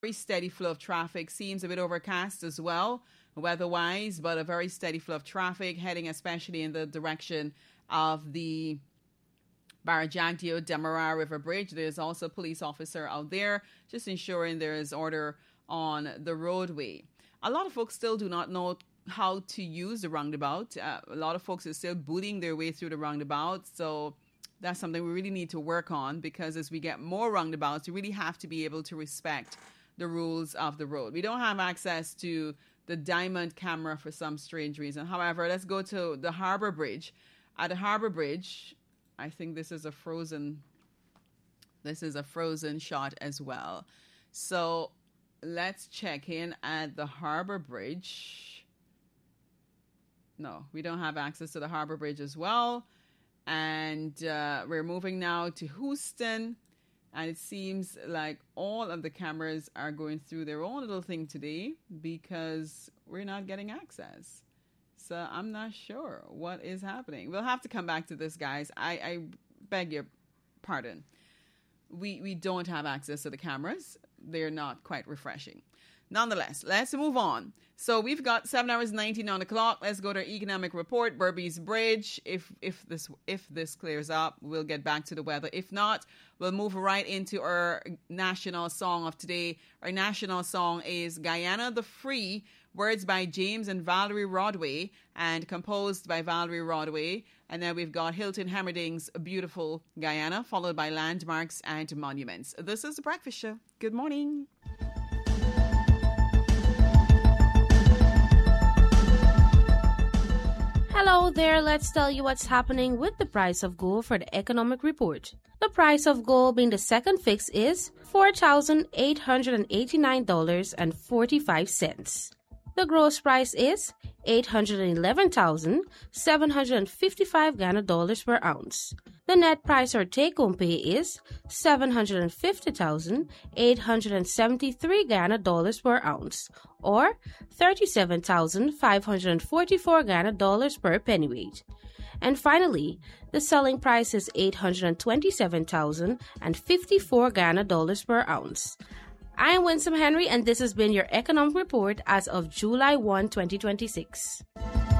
very steady flow of traffic. Seems a bit overcast as well, weather-wise, but a very steady flow of traffic heading especially in the direction of the Barajagdio Demerara River Bridge. There's also a police officer out there just ensuring there is order on the roadway. A lot of folks still do not know how to use the roundabout. A lot of folks are still booting their way through the roundabout. So that's something we really need to work on, because as we get more roundabouts, we really have to be able to respect the rules of the road. We don't have access to the diamond camera for some strange reason. However, let's go to the Harbor Bridge. At the Harbor Bridge, I think this is a frozen shot as well. So let's check in at the Harbor Bridge. No, we don't have access to the Harbor Bridge as well. And we're moving now to Houston. And it seems like all of the cameras are going through their own little thing today because we're not getting access. So I'm not sure what is happening. We'll have to come back to this, guys. I beg your pardon. We don't have access to the cameras. They're not quite refreshing. Nonetheless, let's move on. So we've got 7 hours 19 on the clock. Let's go to our economic report. Berbice Bridge. If this clears up, we'll get back to the weather. If not, we'll move right into our national song of today. Our national song is Guyana the Free, words by James and Valerie Rodway, and composed by Valerie Rodway. And then we've got Hilton Hemmerding's Beautiful Guyana, followed by Landmarks and Monuments. This is The Breakfast Show. Good morning. Hello there, let's tell you what's happening with the price of gold for the economic report. The price of gold being the second fix is $4,889.45. The gross price is $811,755 Ghana dollars per ounce. The net price or take-home pay is $750,873 Ghana dollars per ounce, or $37,544 Ghana dollars per pennyweight. And finally, the selling price is $827,054 Ghana dollars per ounce. I am Winsome Henry, and this has been your Economic Report as of July 1, 2026.